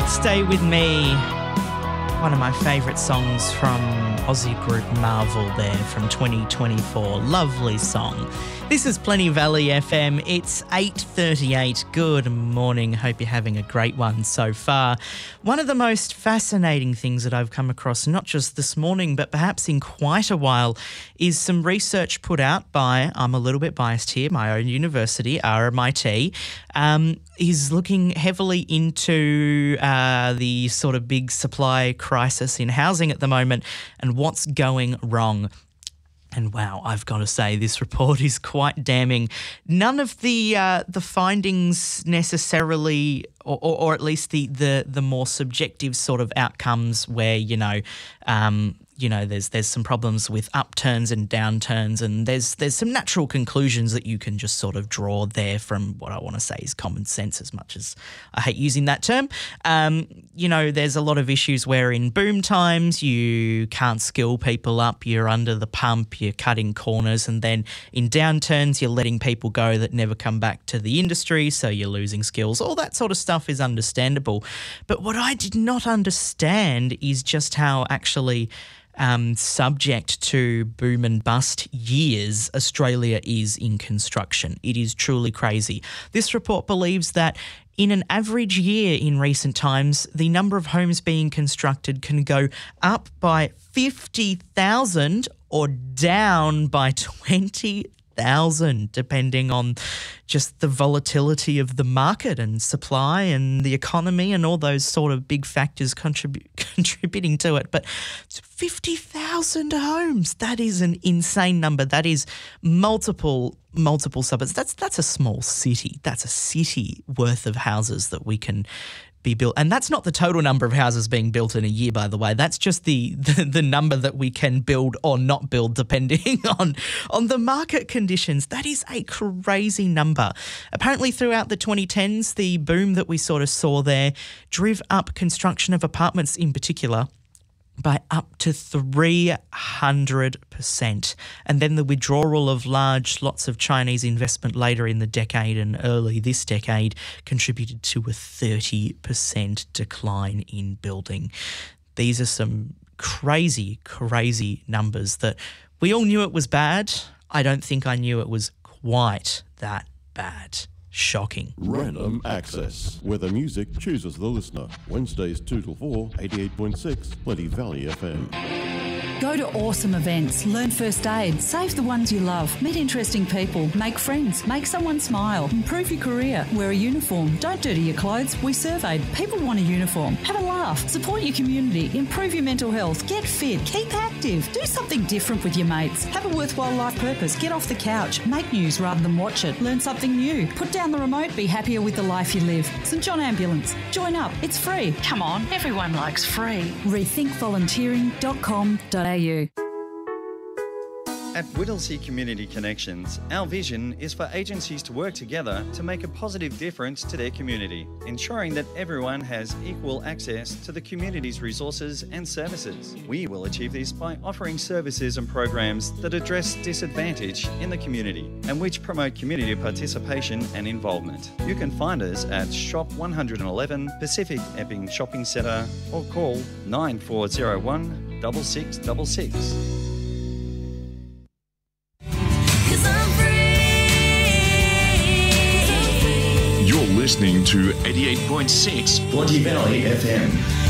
Stay With Me, one of my favourite songs from Aussie group Marvel there from 2024. Lovely song. This is Plenty Valley FM. It's 8:38. Good morning. Hope you're having a great one so far. One of the most fascinating things that I've come across, not just this morning, but perhaps in quite a while, is some research put out by, I'm a little bit biased here, my own university, RMIT, is looking heavily into the sort of big supply crisis in housing at the moment and what's going wrong. And wow, I've got to say, this report is quite damning. None of the findings necessarily, or at least the more subjective sort of outcomes where there's some problems with upturns and downturns, and there's some natural conclusions that you can just sort of draw there from what I want to say is common sense, as much as I hate using that term. There's a lot of issues where in boom times you can't skill people up, you're under the pump, you're cutting corners, and then in downturns you're letting people go that never come back to the industry, so you're losing skills. All that sort of stuff is understandable. But what I did not understand is just how actually subject to boom and bust years Australia is in construction. It is truly crazy. This report believes that in an average year in recent times, the number of homes being constructed can go up by 50,000 or down by 20,000, depending on just the volatility of the market and supply and the economy and all those sort of big factors contributing to it. But 50,000 homes, that is an insane number. That is multiple suburbs. That's a small city. That's a city worth of houses that we can be built. And that's not the total number of houses being built in a year, by the way. That's just the number that we can build or not build depending on the market conditions. That is a crazy number. Apparently throughout the 2010s, the boom that we sort of saw there drove up construction of apartments in particular by up to 300%. And then the withdrawal of large lots of Chinese investment later in the decade and early this decade contributed to a 30% decline in building. These are some crazy, crazy numbers that we all knew it was bad. I don't think I knew it was quite that bad. Shocking. Random Access, where the music chooses the listener. Wednesdays 2 till 4, 88.6, Plenty Valley FM. Go to awesome events, learn first aid, save the ones you love, meet interesting people, make friends, make someone smile, improve your career, wear a uniform, don't dirty your clothes. We surveyed, people want a uniform. Have a laugh, support your community, improve your mental health, get fit, keep active, do something different with your mates, have a worthwhile life purpose, get off the couch, make news rather than watch it, learn something new, put down the remote, be happier with the life you live. St John Ambulance, join up, it's free. Come on, everyone likes free. Rethinkvolunteering.com.au. At Whittlesea Community Connections, our vision is for agencies to work together to make a positive difference to their community, ensuring that everyone has equal access to the community's resources and services. We will achieve this by offering services and programs that address disadvantage in the community and which promote community participation and involvement. You can find us at Shop 111 Pacific Epping Shopping Centre or call 9401 6666. You're listening to 88.6 Plenty Valley FM.